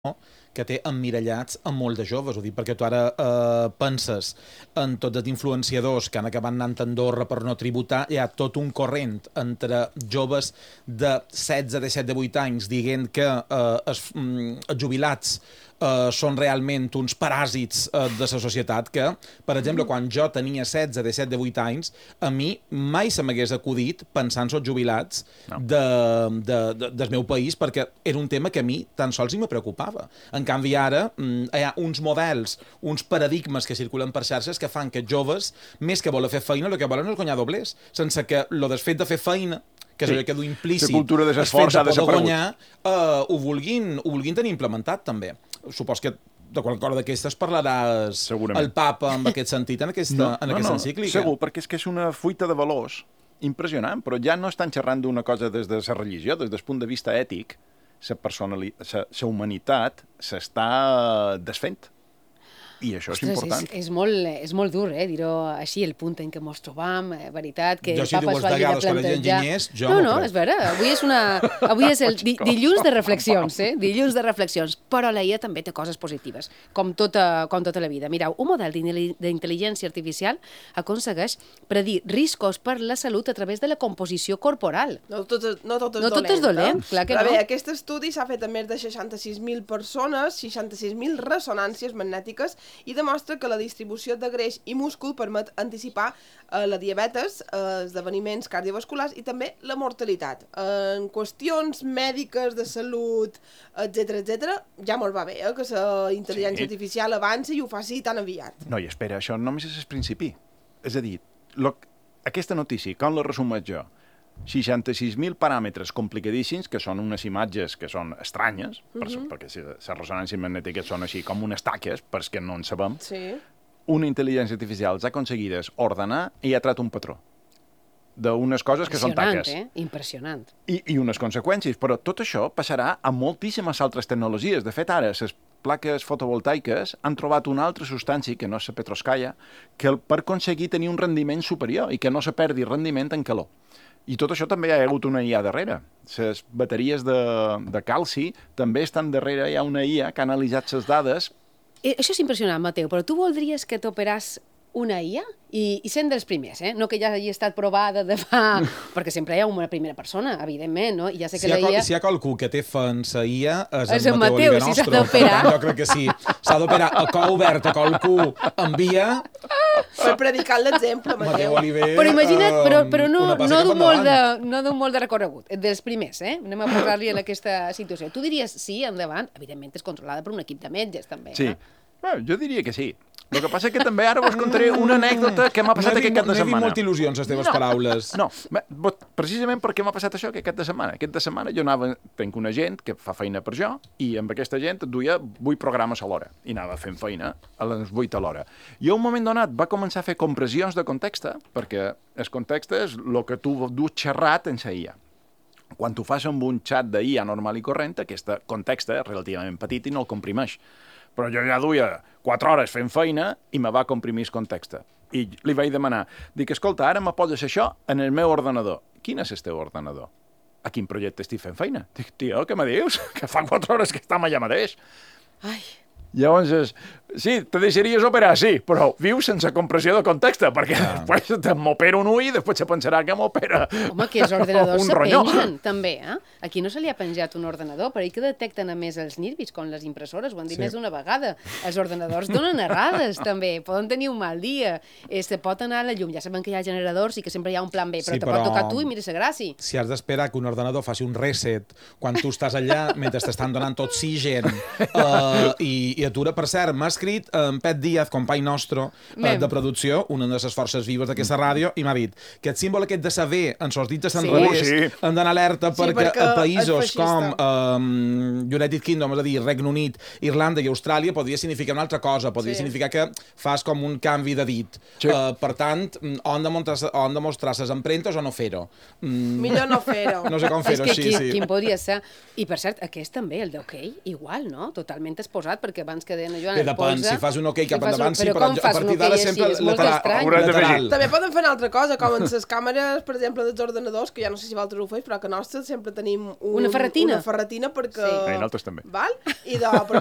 que té emmirallats a molt de joves. Ho dic perquè tu ara penses en tots els influenciadors que han acabat anant a Andorra per no tributar. Hi ha tot un corrent entre joves de 16, 17, 18 anys dient que els jubilats són realment uns paràsits de la societat que, per exemple, quan jo tenia 16, 17, 18 anys, a mi mai se m'hagués acudit pensar en els jubilats del meu país, perquè era un tema que a mi tan sols me preocupava. En canvi, ara hi ha uns models, uns paradigmes que circulen per xarxes que fan que joves, més que voler fer feina, el que volen és guanyar doblers, sense que el fet de fer feina, que és allò que du implícit, la cultura de l'esforç ha desaparegut. Guanyar, ho vulguin tenir implementat, també. Supos que de qualsevol d'aquestes parlaràs el papa en aquest sentit, en aquesta encíclica. Segur, perquè és que és una fuita de valors impressionant, però ja no estan xerrant d'una cosa des de la religió, des del punt de vista ètic, la humanitat s'està desfent. I això és important. És molt dur, dir-ho així, el punt en què ens trobam, veritat, que jo, el papa s'ho hagi de plantejar. No, és vera, avui és el dilluns de reflexions, dilluns de reflexions, però la IA també té coses positives, com tota la vida. Mireu, un model d'intel·ligència artificial aconsegueix predir riscos per la salut a través de la composició corporal. No tot és dolent, clar que no. Bé, aquest estudi s'ha fet a més de 66.000 persones, 66.000 ressonàncies magnètiques, i demostra que la distribució de greix i múscul permet anticipar la diabetes, esdeveniments cardiovasculars i també la mortalitat. En qüestions mèdiques, de salut, etc, ja molt va bé, que la intel·ligència artificial avanci i ho faci tan aviat. No, i espera, això només és el principi. És a dir, aquesta notícia, com la resumeix jo? 66.000 paràmetres complicadíssims, que són unes imatges que són estranyes, perquè les ressonàncies magnètiques són així com unes taques, perquè no en sabem. Una intel·ligència artificial els ha aconseguit ordenar i ha tret un patró d'unes coses que són taques. Impressionant. I unes conseqüències, però tot això passarà a moltíssimes altres tecnologies. De fet, ara, les plaques fotovoltaiques han trobat una altra substància, que no és la petroscaia, que per aconseguir tenir un rendiment superior i que no se perdi rendiment en calor. I tot això també hi ha hagut una IA darrere. Les bateries de calci també estan darrere, hi ha una IA que ha analitzat les dades. Això és impressionant, Mateu, però tu voldries que t'operàs una IA? I sent dels primers, no que ja hagi estat provada de fa... Perquè sempre hi ha una primera persona, evidentment, no? I ja sé que la IA... Si hi ha qualcú que té fans a IA, és en Mateu Oliver si s'ha d'operar. Jo crec que sí. S'ha d'operar a cor obert, a qualcú envia... Per predicar l'exemple, Mateu. Però imagina't, però no du molt de recorregut, dels primers, anem a posar-li en aquesta situació. Tu diries sí, endavant, evidentment és controlada per un equip de metges, també. Sí, jo diria que sí. El que passa és que també ara vos contaré una anècdota que m'ha passat aquest cap de setmana. No he dit molt il·lusions, les teves paraules. No, precisament perquè m'ha passat això aquest cap de setmana. Aquest de setmana jo tenc una gent que fa feina per jo i amb aquesta gent duia 8 programes a l'hora i anava fent feina a les 8 a l'hora. I a un moment donat va començar a fer compressions de context, perquè el context és el que tu dus xerrat en la IA. Quan tu fas amb un xat d'IA normal i corrent, aquest context és relativament petit i no el comprimeix. Però jo ja duia 4 hores fent feina i me va comprimir el context. I li vaig demanar, dic, escolta, ara me poses això en el meu ordenador. Quin és el teu ordenador? A quin projecte estic fent feina? Dic, tio, què me dius? Que fa 4 hores que estem allà mateix. Ai... Llavors, sí, te deixaries operar, sí, però viu sense compressió de context, perquè després m'opera un ull i després se pensarà que m'opera un ronyó. Home, que els ordinadors se pengen, també, Aquí no se li ha penjat un ordinador, per ahir que detecten a més els nervis, com les impressores, ho han dit més d'una vegada. Els ordinadors donen errades, també, poden tenir un mal dia, se pot anar a la llum, ja saben que hi ha generadors i que sempre hi ha un plan B, però te pot tocar tu i mira la gràcia. Si has d'esperar que un ordinador faci un reset quan tu estàs allà, mentre t'estan donant oxigen i atura. Per cert, m'ha escrit en Pet Díaz, company nostre de producció, una de les forces vives d'aquesta ràdio, i m'ha dit que el símbol aquest de saber en els dits de revés han d'anar alerta perquè a països com United Kingdom, és a dir, Regne Unit, Irlanda i Austràlia, podria significar una altra cosa, podria significar que fas com un canvi de dit. Per tant, han de mostrar les empremtes o no fer-ho. Millor no fer-ho. No sé com fer-ho, sí. Quin podria ser? I per cert, aquest també, el d'OK, igual, no? Totalment exposat, perquè abans que deien, Joan, depèn, endavant, si fas un ok cap endavant, sí, però a partir d'ara sempre lateral. També poden fer una altra cosa, com en les càmeres, per exemple, dels ordenadors, que ja no sé si vosaltres ho feu, però que nostres sempre tenim una ferretina perquè... Sí, nosaltres també. Val? I per